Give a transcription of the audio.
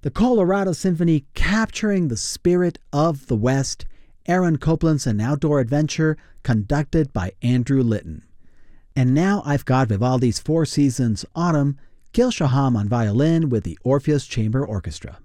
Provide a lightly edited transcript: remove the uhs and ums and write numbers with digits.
The Colorado Symphony capturing the spirit of the West. Aaron Copland's An Outdoor Adventure, conducted by Andrew Litton. And now I've got Vivaldi's Four Seasons Autumn, Gil Shaham on violin with the Orpheus Chamber Orchestra.